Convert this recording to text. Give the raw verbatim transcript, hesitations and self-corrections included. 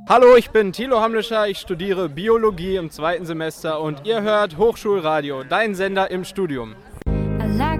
Hallo, ich bin Thilo Hamlischer, ich studiere Biologie im zweiten Semester und ihr hört Hochschulradio, dein Sender im Studium. I like